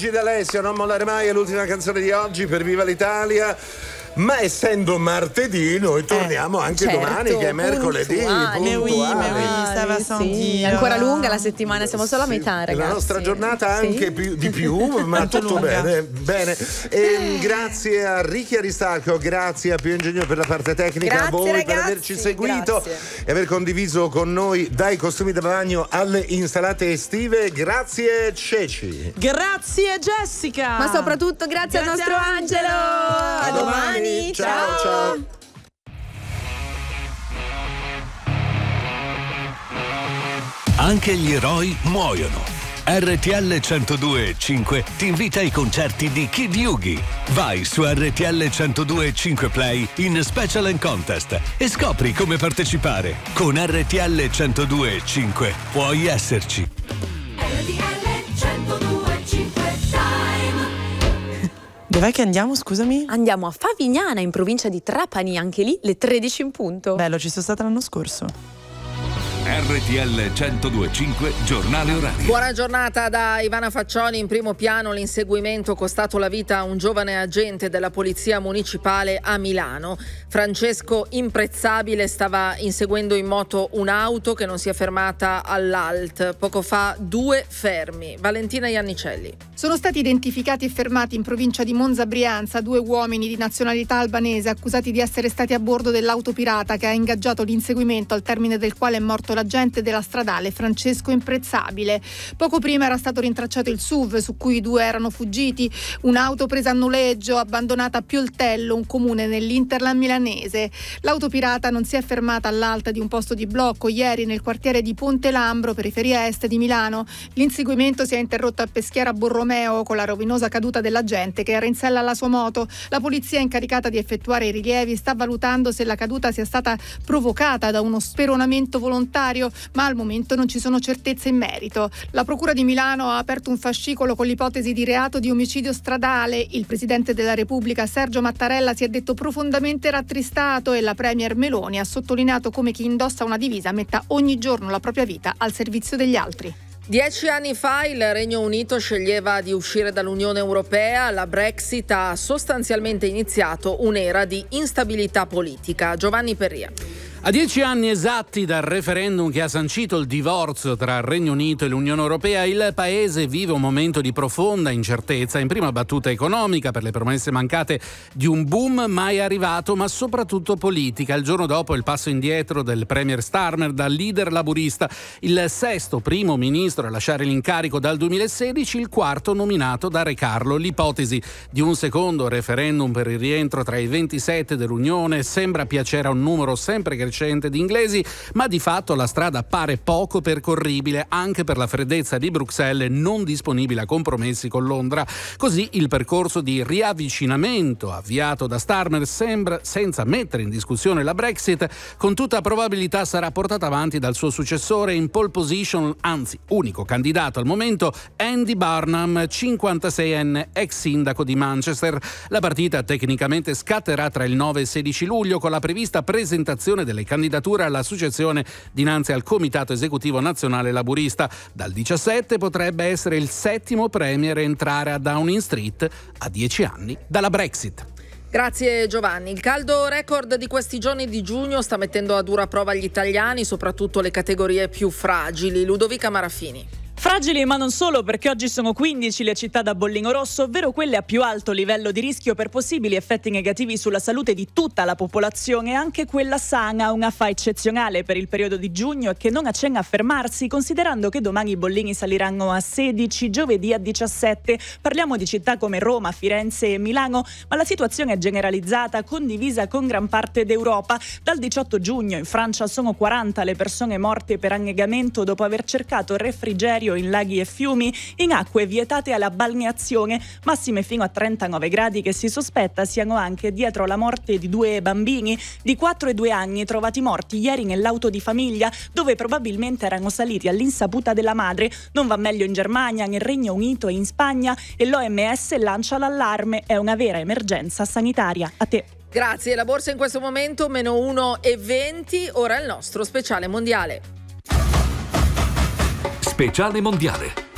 Gigi D'Alessio, Non mollare mai, è l'ultima canzone di oggi per Viva l'Italia. Ma essendo martedì, noi torniamo anche domani, che è mercoledì. Sì. Ancora lunga la settimana, siamo solo a metà, ragazzi. La nostra giornata anche di più, ma tutto bene. E grazie a Ricky Aristarco, grazie a Pio Ingegno per la parte tecnica, grazie, a voi ragazzi, per averci seguito e aver condiviso con noi dai costumi da bagno alle insalate estive. Grazie Ceci. Grazie Jessica. Ma soprattutto grazie al nostro Angelo. A domani. Ciao. Anche gli eroi muoiono. RTL 102.5 ti invita ai concerti di Kid Yugi. Vai su RTL 102.5 Play in Special and Contest e scopri come partecipare. Con RTL 102.5 puoi esserci. RTL 102.5 Time. Dov'è che andiamo, scusami? Andiamo a Favignana, in provincia di Trapani, anche lì le 13 in punto. Bello, ci sono stata l'anno scorso. RTL 102.5 Giornale Orario. Buona giornata da Ivana Faccioni. In primo piano l'inseguimento costato la vita a un giovane agente della polizia municipale a Milano. Francesco Imprezzabile stava inseguendo in moto un'auto che non si è fermata all'ALT. Poco fa 2 fermi. Valentina Iannicelli. Sono stati identificati e fermati in provincia di Monza Brianza 2 uomini di nazionalità albanese accusati di essere stati a bordo dell'auto pirata che ha ingaggiato l'inseguimento, al termine del quale è morto l'agente della stradale Francesco Imprezzabile. Poco prima era stato rintracciato il SUV su cui i 2 erano fuggiti, un'auto presa a noleggio abbandonata a Pioltello, un comune nell'Interland milanese. L'auto pirata non si è fermata all'alta di un posto di blocco ieri nel quartiere di Ponte Lambro, periferia est di Milano. L'inseguimento si è interrotto a Peschiera Borromeo con la rovinosa caduta dell'agente che era in sella alla sua moto. La polizia incaricata di effettuare i rilievi sta valutando se la caduta sia stata provocata da uno speronamento volontario, ma al momento non ci sono certezze in merito. La Procura di Milano ha aperto un fascicolo con l'ipotesi di reato di omicidio stradale. Il Presidente della Repubblica Sergio Mattarella si è detto profondamente rattristato e la Premier Meloni ha sottolineato come chi indossa una divisa metta ogni giorno la propria vita al servizio degli altri. 10 anni fa il Regno Unito sceglieva di uscire dall'Unione Europea. La Brexit ha sostanzialmente iniziato un'era di instabilità politica. Giovanni Perria. A 10 anni esatti dal referendum che ha sancito il divorzio tra il Regno Unito e l'Unione Europea, il paese vive un momento di profonda incertezza, in prima battuta economica per le promesse mancate di un boom mai arrivato, ma soprattutto politica. Il giorno dopo il passo indietro del premier Starmer da leader laburista, il 6º primo ministro a lasciare l'incarico dal 2016, il 4º nominato da Re Carlo. L'ipotesi di un secondo referendum per il rientro tra i 27 dell'Unione sembra piacere a un numero sempre crescente di inglesi, ma di fatto la strada pare poco percorribile anche per la freddezza di Bruxelles, non disponibile a compromessi con Londra. Così il percorso di riavvicinamento avviato da Starmer sembra, senza mettere in discussione la Brexit, con tutta probabilità sarà portato avanti dal suo successore in pole position, anzi unico candidato al momento, Andy Burnham, 56enne ex sindaco di Manchester. La partita tecnicamente scatterà tra il 9 e il 16 luglio con la prevista presentazione delle candidature alla successione dinanzi al Comitato Esecutivo Nazionale Laburista. Dal 17 potrebbe essere il 7º premier a entrare a Downing Street a 10 anni dalla Brexit. Grazie Giovanni. Il caldo record di questi giorni di giugno sta mettendo a dura prova gli italiani, soprattutto le categorie più fragili. Ludovica Marafini. Fragili ma non solo, perché oggi sono 15 le città da bollino rosso, ovvero quelle a più alto livello di rischio per possibili effetti negativi sulla salute di tutta la popolazione. Anche quella sana, una fa eccezionale per il periodo di giugno e che non accenna a fermarsi, considerando che domani i bollini saliranno a 16, giovedì a 17. Parliamo di città come Roma, Firenze e Milano, ma la situazione è generalizzata, condivisa con gran parte d'Europa. Dal 18 giugno in Francia sono 40 le persone morte per annegamento dopo aver cercato refrigerio in laghi e fiumi, in acque vietate alla balneazione, massime fino a 39 gradi che si sospetta siano anche dietro la morte di 2 bambini di 4 e 2 anni trovati morti ieri nell'auto di famiglia, dove probabilmente erano saliti all'insaputa della madre. Non va meglio in Germania, nel Regno Unito e in Spagna, e l'OMS lancia l'allarme: è una vera emergenza sanitaria. A te. Grazie. La borsa in questo momento meno 1,20. Ora il nostro speciale mondiale. Speciale mondiale.